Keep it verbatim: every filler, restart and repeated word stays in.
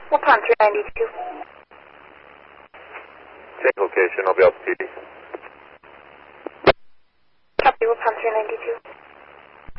We'll pound three ninety-two. Change location, I'll be out to P D. Copy, we'll pound three ninety-two.